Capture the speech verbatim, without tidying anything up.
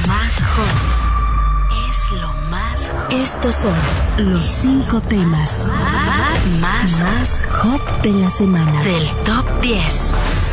más hot. Es lo más hot. Estos son los cinco temas más, más, más hot de la semana. Del Top diez.